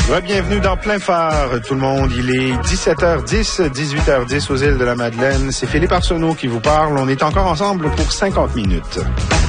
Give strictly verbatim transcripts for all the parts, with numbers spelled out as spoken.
Bienvenue dans Plein Phare, tout le monde. Il est dix-sept heures dix, dix-huit heures dix aux îles de la Madeleine. C'est Philippe Arsenault qui vous parle. On est encore ensemble pour cinquante minutes.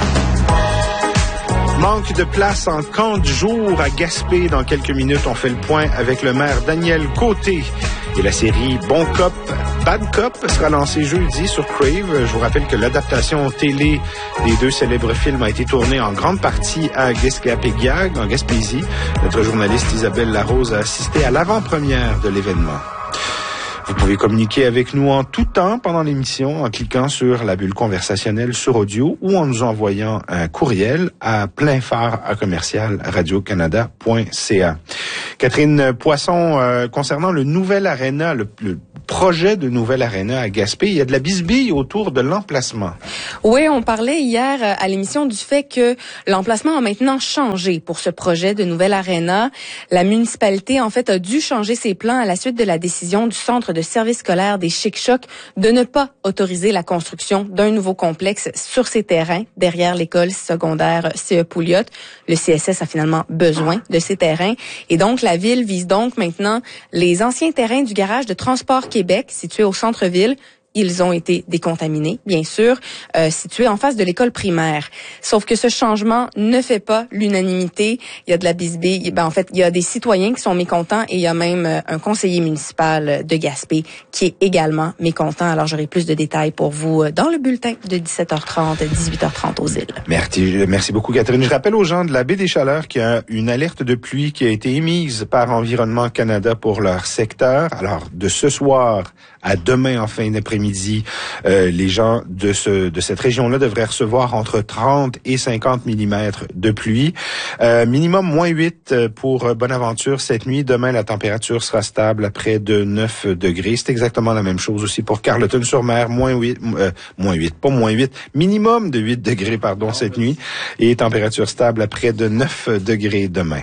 Manque de place en camp de jour à Gaspé. Dans quelques minutes, on fait le point avec le maire Daniel Côté. Et la série Bon Cop, Bad Cop sera lancée jeudi sur Crave. Je vous rappelle que l'adaptation télé des deux célèbres films a été tournée en grande partie à Guescapéguiag, en Gaspésie. Notre journaliste Isabelle Larose a assisté à l'avant-première de l'événement. Vous pouvez communiquer avec nous en tout temps pendant l'émission en cliquant sur la bulle conversationnelle sur audio ou en nous envoyant un courriel à pleinphare à commercial radio-canada point c a. Catherine Poisson, euh, concernant le nouvel aréna, le, le projet de nouvel aréna à Gaspé, il y a de la bisbille autour de l'emplacement. Oui, on parlait hier à l'émission du fait que l'emplacement a maintenant changé pour ce projet de nouvel aréna. La municipalité, en fait, a dû changer ses plans à la suite de la décision du centre de service scolaire des Chic-Chocs de ne pas autoriser la construction d'un nouveau complexe sur ces terrains derrière l'école secondaire C E Pouliot. Le C S S a finalement besoin de ces terrains et donc la ville vise donc maintenant les anciens terrains du garage de Transport Québec situé au centre-ville. Ils ont été décontaminés, bien sûr, euh, situés en face de l'école primaire. Sauf que ce changement ne fait pas l'unanimité. Il y a de la bisbille. Ben, en fait, il y a des citoyens qui sont mécontents et il y a même euh, un conseiller municipal de Gaspé qui est également mécontent. Alors, j'aurai plus de détails pour vous euh, dans le bulletin de dix-sept heures trente, dix-huit heures trente aux îles. Merci, merci beaucoup, Catherine. Je rappelle aux gens de la baie des Chaleurs qu'il y a une alerte de pluie qui a été émise par Environnement Canada pour leur secteur. Alors, de ce soir à demain en fin d'après-midi, euh, les gens de ce de cette région-là devraient recevoir entre trente et cinquante millimètres de pluie. Euh, minimum moins huit pour Bonaventure cette nuit. Demain, la température sera stable à près de neuf degrés. C'est exactement la même chose aussi pour Carleton-sur-Mer, moins huit, euh, moins huit, pas moins huit, minimum de huit degrés, pardon, cette nuit. Et température stable à près de neuf degrés demain.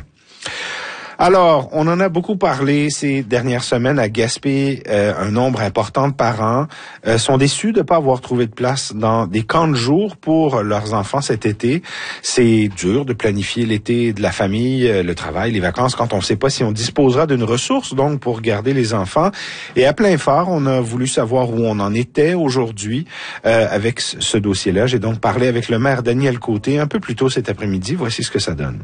Alors, on en a beaucoup parlé ces dernières semaines à Gaspé. Euh, un nombre important de parents euh, sont déçus de ne pas avoir trouvé de place dans des camps de jour pour leurs enfants cet été. C'est dur de planifier l'été de la famille, euh, le travail, les vacances, quand on ne sait pas si on disposera d'une ressource donc pour garder les enfants. Et à Plein Phare, on a voulu savoir où on en était aujourd'hui euh, avec ce dossier-là. J'ai donc parlé avec le maire Daniel Côté un peu plus tôt cet après-midi. Voici ce que ça donne.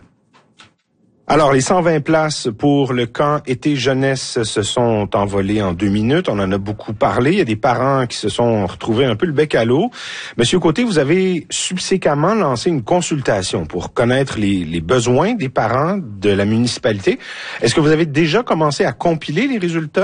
Alors, les cent vingt places pour le camp été jeunesse se sont envolées en deux minutes. On en a beaucoup parlé. Il y a des parents qui se sont retrouvés un peu le bec à l'eau. Monsieur Côté, vous avez subséquemment lancé une consultation pour connaître les, les besoins des parents de la municipalité. Est-ce que vous avez déjà commencé à compiler les résultats?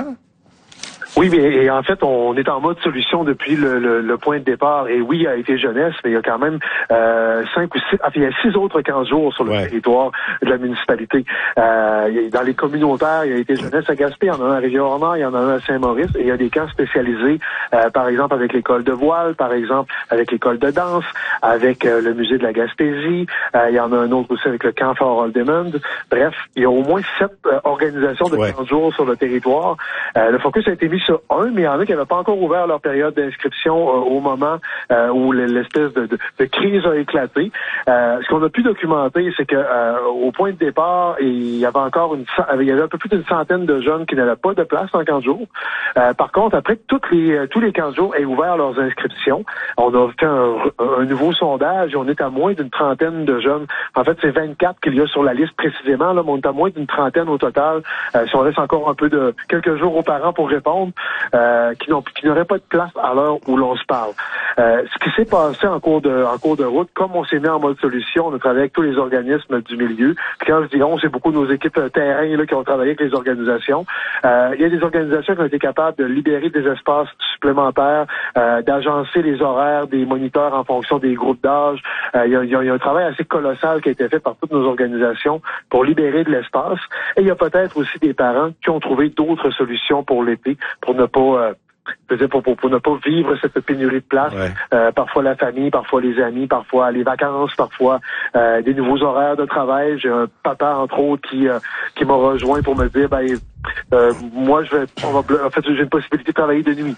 Oui, mais et en fait, on est en mode solution depuis le, le, le point de départ. Et oui, il y a été jeunesse, mais il y a quand même euh, cinq ou six, enfin, il y a six autres camps de jour sur le ouais. territoire de la municipalité. Euh, dans les communautaires, il y a été jeunesse à Gaspé, il y en a un à Rivière-Nord, il y en a un à Saint-Maurice, et il y a des camps spécialisés, euh, par exemple avec l'école de voile, par exemple avec l'école de danse, avec euh, le musée de la Gaspésie. Euh, il y en a un autre aussi avec le camp Fort Oldemund. Bref, il y a au moins sept euh, organisations de ouais. camps de jour sur le territoire. Euh, le focus a été mis sur un, mais il y en a qui n'avaient pas encore ouvert leur période d'inscription euh, au moment euh, où l'espèce de, de, de crise a éclaté. Euh, ce qu'on a pu documenter, c'est que euh, au point de départ, il y avait encore une, il y avait un peu plus d'une centaine de jeunes qui n'avaient pas de place en camp de jour. Euh, par contre, après que toutes les, tous les camps de jour aient ouvert leurs inscriptions, on a fait un, un nouveau sondage et on est à moins d'une trentaine de jeunes. En fait, c'est vingt-quatre qu'il y a sur la liste précisément, là, mais on est à moins d'une trentaine au total. Euh, si on laisse encore un peu de quelques jours aux parents pour répondre, Euh, qui n'ont qui n'auraient pas de place à l'heure où l'on se parle. Euh, ce qui s'est passé en cours de en cours de route, comme on s'est mis en mode solution, on a travaillé avec tous les organismes du milieu. Puis quand je dis on, c'est beaucoup nos équipes terrain là, qui ont travaillé avec les organisations. Euh, il y a des organisations qui ont été capables de libérer des espaces supplémentaires, euh, d'agencer les horaires des moniteurs en fonction des groupes d'âge. Euh, il, y a, il y a un travail assez colossal qui a été fait par toutes nos organisations pour libérer de l'espace. Et il y a peut-être aussi des parents qui ont trouvé d'autres solutions pour l'été, pour ne pas euh, pour, pour, pour ne pas vivre cette pénurie de place. Ouais. Euh, parfois la famille, parfois les amis, parfois les vacances, parfois euh, des nouveaux horaires de travail. J'ai un papa, entre autres, qui euh, qui m'a rejoint pour me dire, ben euh, moi, je vais, on va, en fait, j'ai une possibilité de travailler de nuit.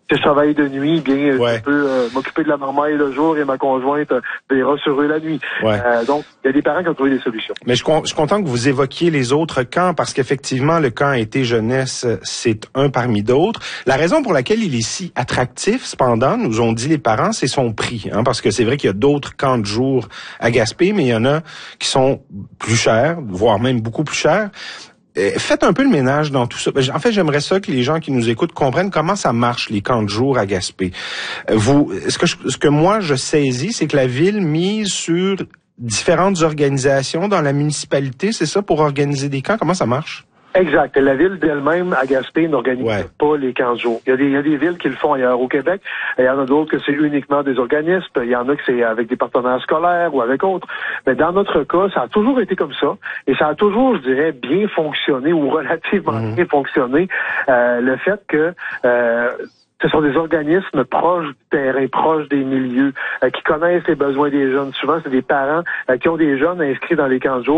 Si je travaille de nuit, bien, ouais. je peux euh, m'occuper de la marmaille le jour et ma conjointe euh, verra sur eux la nuit. Ouais. Euh, donc, il y a des parents qui ont trouvé des solutions. Mais je, je suis content que vous évoquiez les autres camps parce qu'effectivement, le camp été jeunesse, c'est un parmi d'autres. La raison pour laquelle il est si attractif, cependant, nous ont dit les parents, c'est son prix. Hein, parce que c'est vrai qu'il y a d'autres camps de jour à Gaspé, mais il y en a qui sont plus chers, voire même beaucoup plus chers. Faites un peu le ménage dans tout ça. En fait, j'aimerais ça que les gens qui nous écoutent comprennent comment ça marche, les camps de jour à Gaspé. Vous, ce que, je, ce que moi je saisis, c'est que la ville mise sur différentes organisations dans la municipalité, c'est ça, pour organiser des camps? Comment ça marche? Exact. La ville d'elle-même, à Gaspé, n'organise ouais. pas les camps de jour. Il y, a des, il y a des villes qui le font ailleurs au Québec. Et il y en a d'autres que c'est uniquement des organismes. Il y en a que c'est avec des partenaires scolaires ou avec autres. Mais dans notre cas, ça a toujours été comme ça. Et ça a toujours, je dirais, bien fonctionné ou relativement mmh. bien fonctionné. Euh, le fait que... Euh, ce sont des organismes proches du terrain, proches des milieux, euh, qui connaissent les besoins des jeunes. Souvent, c'est des parents euh, qui ont des jeunes inscrits dans les camps de jour.